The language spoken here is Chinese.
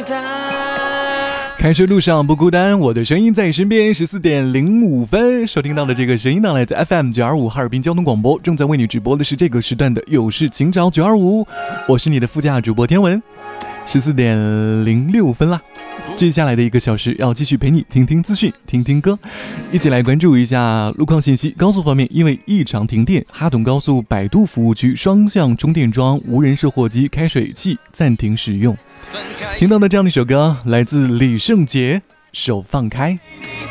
开车路上不孤单，我的声音在身边。14:05，收听到的这个声音呢，来自 FM925哈尔滨交通广播，正在为你直播的是这个时段的有事请找925，我是你的副驾主播天文。14:06啦，接下来的1个小时要继续陪你听听资讯，听听歌，一起来关注一下路况信息。高速方面，因为异常停电，哈董高速百度服务区双向充电桩无人售货机开水器暂停使用。听到的这样的一首歌来自李圣杰，手放开。